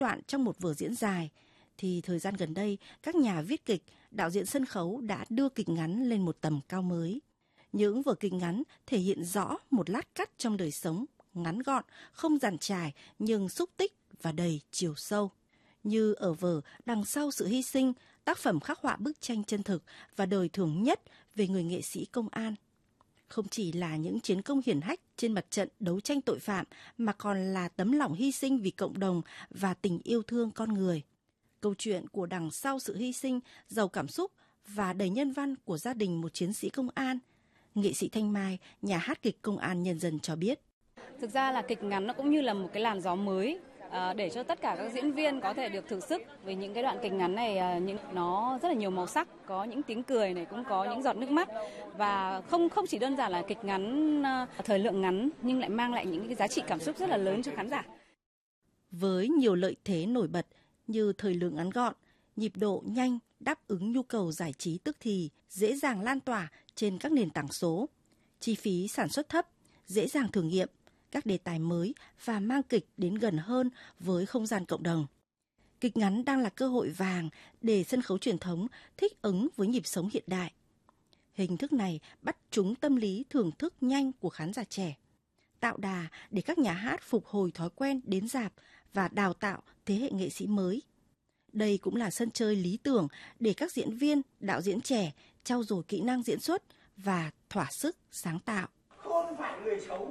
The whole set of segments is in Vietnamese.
đoạn trong một vở diễn dài, thì thời gian gần đây, các nhà viết kịch, đạo diễn sân khấu đã đưa kịch ngắn lên một tầm cao mới. Những vở kịch ngắn thể hiện rõ một lát cắt trong đời sống, ngắn gọn, không dàn trải nhưng xúc tích và đầy chiều sâu. Như ở vở Đằng sau sự hy sinh, tác phẩm khắc họa bức tranh chân thực và đời thường nhất về người nghệ sĩ công an. Không chỉ là những chiến công hiển hách trên mặt trận đấu tranh tội phạm mà còn là tấm lòng hy sinh vì cộng đồng và tình yêu thương con người. Câu chuyện của Đằng sau sự hy sinh giàu cảm xúc và đầy nhân văn của gia đình một chiến sĩ công an. Nghệ sĩ Thanh Mai, nhà hát kịch Công an Nhân dân cho biết. Thực ra là kịch ngắn nó cũng như là một cái làn gió mới để cho tất cả các diễn viên có thể được thử sức. Với những cái đoạn kịch ngắn này nó rất là nhiều màu sắc, có những tiếng cười này, cũng có những giọt nước mắt và không chỉ đơn giản là kịch ngắn thời lượng ngắn nhưng lại mang lại những cái giá trị cảm xúc rất là lớn cho khán giả. Với nhiều lợi thế nổi bật như thời lượng ngắn gọn, nhịp độ nhanh, đáp ứng nhu cầu giải trí tức thì, dễ dàng lan tỏa trên các nền tảng số, chi phí sản xuất thấp, dễ dàng thử nghiệm các đề tài mới và mang kịch đến gần hơn với không gian cộng đồng. Kịch ngắn đang là cơ hội vàng để sân khấu truyền thống thích ứng với nhịp sống hiện đại. Hình thức này bắt trúng tâm lý thưởng thức nhanh của khán giả trẻ, tạo đà để các nhà hát phục hồi thói quen đến rạp và đào tạo thế hệ nghệ sĩ mới. Đây cũng là sân chơi lý tưởng để các diễn viên, đạo diễn trẻ trau dồi kỹ năng diễn xuất và thỏa sức sáng tạo. Không phải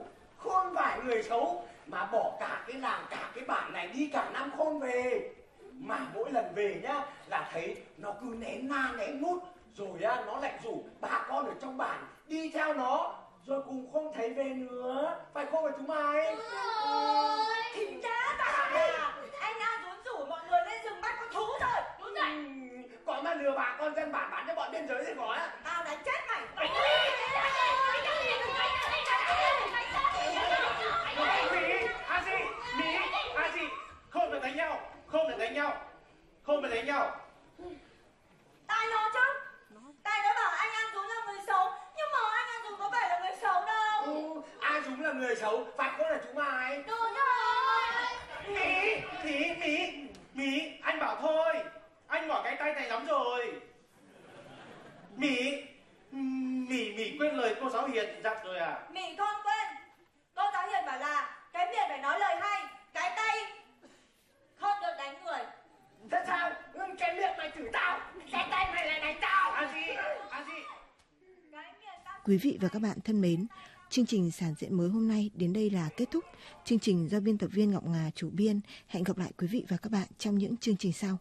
người xấu mà bỏ cả cái làng, cả cái bản này đi cả năm không về. Mà mỗi lần về nhá là thấy nó cứ nén na nén nút, rồi á nó lại rủ bà con ở trong bản đi theo nó, rồi cùng không thấy về nữa. Phải không phải chúng mày? Thỉnh cha bà anh An rủ mọi người lên rừng bắt con thú rồi. Đúng rồi. Có mà lừa bà con dân bản bán cho bọn biên giới thì có á. Tao đánh chết mày. Không được đánh nhau. Tại nó chứ. Tại nó bảo anh An Dũng là người xấu, nhưng mà anh An Dũng có phải là người xấu đâu. An Dũng là người xấu, phải không là chúng mày? Đúng rồi. Mí, anh bảo thôi. Anh mỏi cái tay này lắm rồi. Mí quên lời cô giáo Hiền dặn rồi à? Mỉ không quên. Cô giáo Hiền bảo là cái miệng phải nói lời hay, cái tay không được đánh người. Thế sao? Cái miệng mày chửi tao, cái tay mày lại đánh tao. À gì? Quý vị và các bạn thân mến, chương trình Sản diễn mới hôm nay đến đây là kết thúc. Chương trình do biên tập viên Ngọc Ngà chủ biên. Hẹn gặp lại quý vị và các bạn trong những chương trình sau.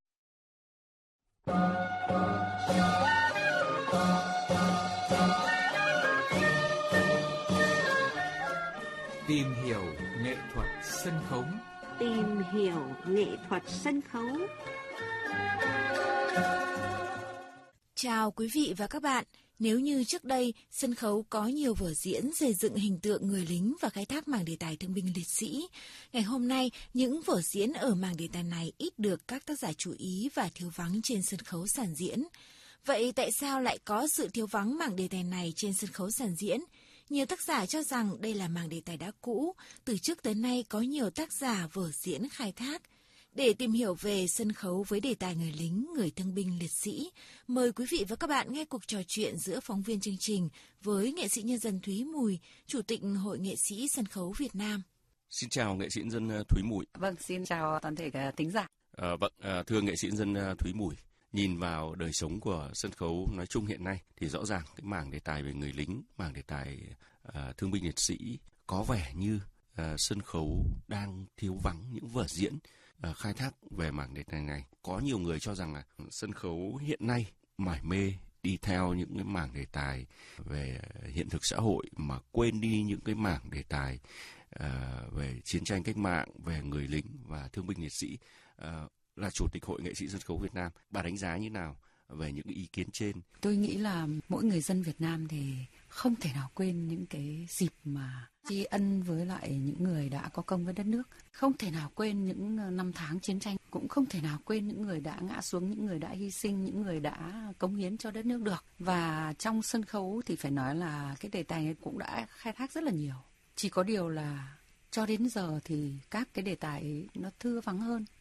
Tìm hiểu nghệ thuật sân khấu. Tìm hiểu nghệ thuật sân khấu. Chào quý vị và các bạn. Nếu như trước đây, sân khấu có nhiều vở diễn xây dựng hình tượng người lính và khai thác mảng đề tài thương binh liệt sĩ, ngày hôm nay, những vở diễn ở mảng đề tài này ít được các tác giả chú ý và thiếu vắng trên sân khấu sàn diễn. Vậy tại sao lại có sự thiếu vắng mảng đề tài này trên sân khấu sàn diễn? Nhiều tác giả cho rằng đây là mảng đề tài đã cũ, từ trước tới nay có nhiều tác giả vở diễn khai thác. Để tìm hiểu về sân khấu với đề tài người lính, người thương binh liệt sĩ, mời quý vị và các bạn nghe cuộc trò chuyện giữa phóng viên chương trình với nghệ sĩ nhân dân Thúy Mùi, Chủ tịch Hội Nghệ sĩ Sân khấu Việt Nam. Xin chào nghệ sĩ nhân dân Thúy Mùi. Vâng, xin chào toàn thể thính giả. Thưa nghệ sĩ nhân dân Thúy Mùi, nhìn vào đời sống của sân khấu nói chung hiện nay thì rõ ràng cái mảng đề tài về người lính, mảng đề tài thương binh liệt sĩ có vẻ như sân khấu đang thiếu vắng những vở diễn khai thác về mảng đề tài này. Có nhiều người cho rằng là sân khấu hiện nay mải mê đi theo những cái mảng đề tài về hiện thực xã hội mà quên đi những cái mảng đề tài về chiến tranh cách mạng, về người lính và thương binh liệt sĩ. Là Chủ tịch Hội Nghệ sĩ Sân khấu Việt Nam, bà đánh giá như nào về những ý kiến trên? Tôi nghĩ là mỗi người dân Việt Nam thì không thể nào quên những cái dịp mà tri ân với lại những người đã có công với đất nước. Không thể nào quên những năm tháng chiến tranh, cũng không thể nào quên những người đã ngã xuống, những người đã hy sinh, những người đã cống hiến cho đất nước được. Và trong sân khấu thì phải nói là cái đề tài này cũng đã khai thác rất là nhiều. Chỉ có điều là cho đến giờ thì các cái đề tài ấy nó thưa vắng hơn.